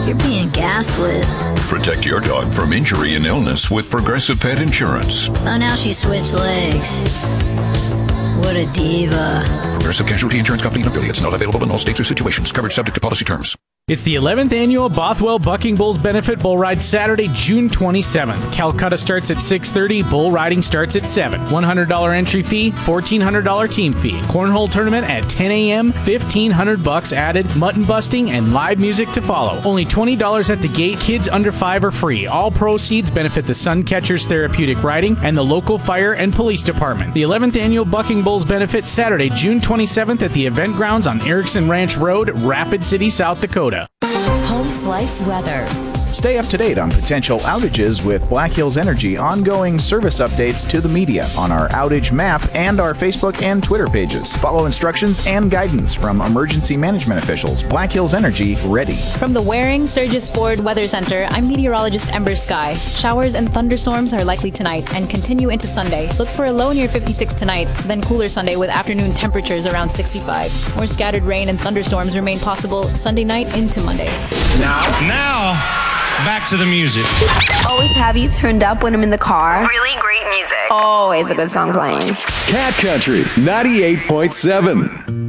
You're being gaslit. Protect your dog from injury and illness with Progressive Pet Insurance. Oh, now she switched legs. What a diva. Progressive Casualty Insurance Company and affiliates. Not available in all states or situations. Coverage subject to policy terms. It's the 11th annual Bothwell Bucking Bulls Benefit Bull Ride Saturday, June 27th. Calcutta starts at 6:30. Bull riding starts at 7. $100 entry fee, $1,400 team fee. Cornhole tournament at 10 a.m. $1,500 added. Mutton busting and live music to follow. Only $20 at the gate. Kids under 5 are free. All proceeds benefit the Suncatchers Therapeutic Riding and the local fire and police department. The 11th annual Bucking Bulls Benefit Saturday, June 27th at the event grounds on Erickson Ranch Road, Rapid City, South Dakota. Home Slice Weather. Stay up to date on potential outages with Black Hills Energy ongoing service updates to the media on our outage map and our Facebook and Twitter pages. Follow instructions and guidance from emergency management officials. Black Hills Energy, ready. From the Waring Sturgis Ford Weather Center, I'm meteorologist Ember Sky. Showers and thunderstorms are likely tonight and continue into Sunday. Look for a low near 56 tonight, then cooler Sunday with afternoon temperatures around 65. More scattered rain and thunderstorms remain possible Sunday night into Monday. Now, back to the music. Always have you turned up when I'm in the car. Really great music. Always a good song playing. Cat Country 98.7.